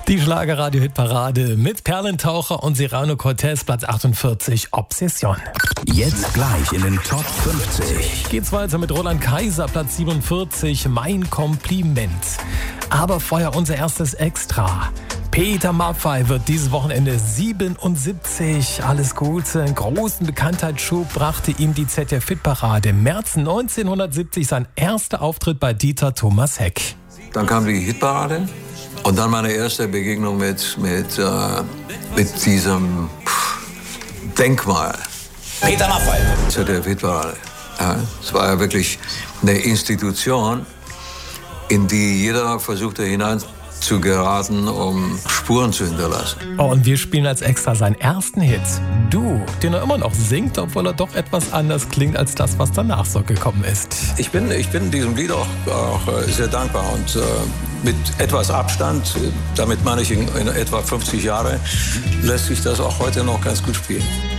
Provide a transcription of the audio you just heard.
Die Schlager-Radio-Hit-Parade mit Perlentaucher und Serrano Cortez, Platz 48, Obsession. Jetzt gleich in den Top 50. Geht's weiter mit Roland Kaiser, Platz 47, Mein Kompliment. Aber vorher unser erstes Extra. Peter Maffay wird dieses Wochenende 77. Alles Gute. Einen großen Bekanntheitsschub brachte ihm die ZDF-Hit-Parade. Im März 1970 sein erster Auftritt bei Dieter Thomas Heck. Dann kam die Hitparade und dann meine erste Begegnung mit diesem Denkmal. Peter Maffay. ZDF-Hitparade. Ja, es war ja wirklich eine Institution, in die jeder versuchte hinein zu geraten, um Spuren zu hinterlassen. Oh, und wir spielen als Extra seinen ersten Hit, Du, den er immer noch singt, obwohl er doch etwas anders klingt als das, was danach so gekommen ist. Ich bin diesem Lied auch sehr dankbar und mit etwas Abstand, damit meine ich in etwa 50 Jahre, lässt sich das auch heute noch ganz gut spielen.